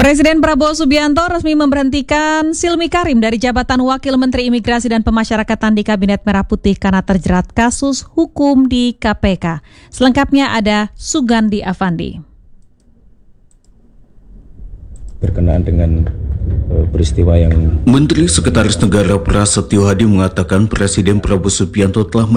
Presiden Prabowo Subianto resmi memberhentikan Silmi Karim dari jabatan Wakil Menteri Imigrasi dan Pemasyarakatan di Kabinet Merah Putih karena terjerat kasus hukum di KPK. Selengkapnya ada Sugandi Avandi. Berkenaan dengan peristiwa yang Menteri Sekretaris Negara Prasetyo Hadi mengatakan Presiden Prabowo Subianto telah